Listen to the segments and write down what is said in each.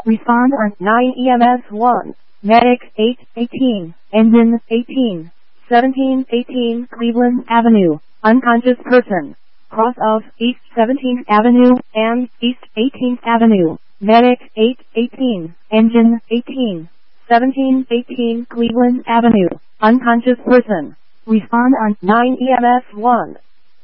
Respond on 9 EMS 1. Medic 818. Engine 18. 1718 Cleveland Avenue. Unconscious person. Cross of East 17th Avenue and East 18th Avenue. Medic 818. Engine 18. 1718 Cleveland Avenue. Unconscious person. Respond on 9 EMS 1.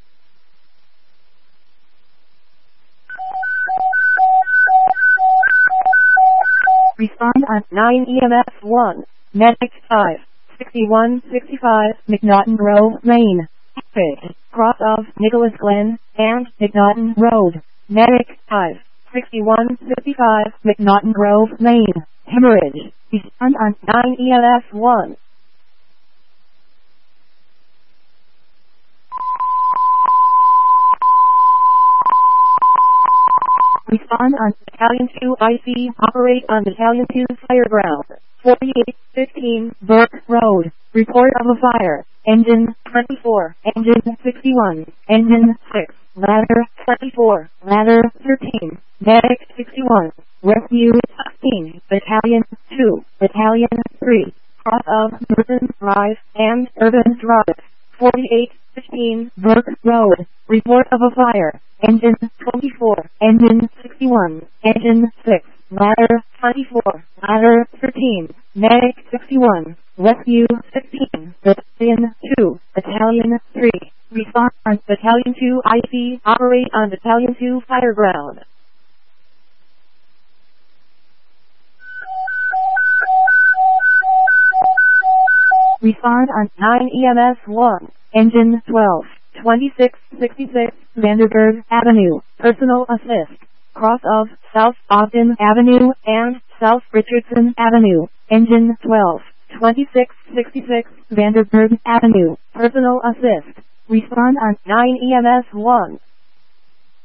Respond on 9 EMS 1. Medic 5. 6165 McNaughton Grove Lane. Epic. Cross of Nicholas Glen and McNaughton Road. Medic 5. 6165 McNaughton Grove Lane. Hemorrhage. Respond on 9 EMS 1. Respond on Battalion 2 IC. Operate on Battalion 2 Fireground. 4815 Burke Road. Report of a fire. Engine 24. Engine 61. Engine 6. Ladder 24. Ladder 13. Medic 61. Rescue 16. Battalion 2. Battalion 3. Cross of Merton Drive and Urban Drive. 4815 Burke Road. Report of a fire. Engine 24. Engine 61. Engine 6. Ladder 24. Ladder 13. Medic 61. Rescue 16. Battalion 2. Battalion 3. Respond on Battalion 2 IC. Operate on Battalion 2 Fireground. Respond on 9 EMS 1. Engine 12. 2666 Vanderburg Avenue. Personal assist. Cross of South Ogden Avenue and South Richardson Avenue. Engine 12. 2666 Vanderburg Avenue. Personal assist. Respond on 9 EMS 1.